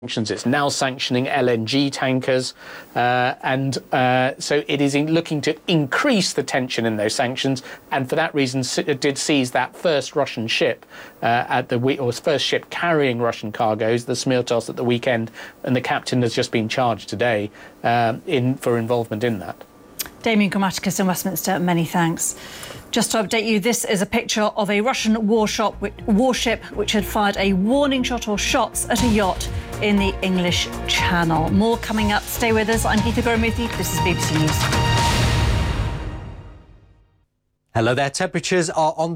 sanctions. It's now sanctioning LNG tankers, so it is looking to increase the tension in those sanctions, and for that reason it did seize that first Russian ship first ship carrying Russian cargoes, the Smirtos, at the weekend, and the captain has just been charged today for involvement in that. Damian Grammaticus in Westminster, many thanks. Just to update you, this is a picture of a Russian warship which had fired a warning shot or shots at a yacht in the English Channel. More coming up. Stay with us. I'm Geeta Gurumurthy. This is BBC News. Hello there. Temperatures are on